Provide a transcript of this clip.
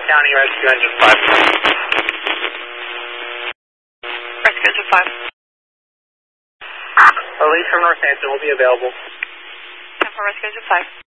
County Rescue Engine 5. Rescue Engine 5. A lead from Northampton will be available. 10 for Rescue Engine 5.